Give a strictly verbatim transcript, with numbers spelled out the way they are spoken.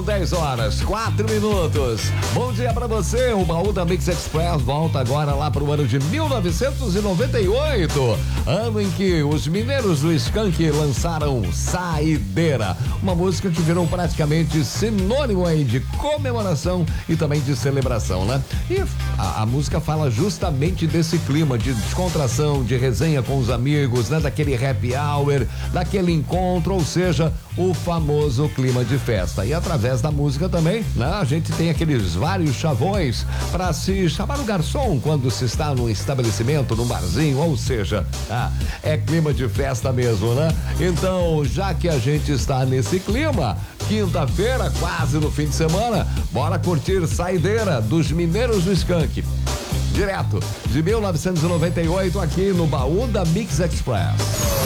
São dez horas, quatro minutos. Bom dia pra você. O Baú da Mix Express volta agora lá pro ano de mil novecentos e noventa e oito, ano em que os mineiros do Skank lançaram Saideira, uma música que virou praticamente sinônimo aí de comemoração e também de celebração, né? E a, a música fala justamente desse clima de descontração, de resenha com os amigos, né? Daquele happy hour, daquele encontro, ou seja, o famoso clima de festa. E através da música também, né? A gente tem aqueles vários chavões para se chamar o garçom quando se está num estabelecimento, num barzinho, ou seja, ah, é clima de festa mesmo, né? Então, já que a gente está nesse clima, quinta-feira, quase no fim de semana, bora curtir Saideira dos Mineiros do Skank. Direto de mil novecentos e noventa e oito aqui no Baú da Mix Express.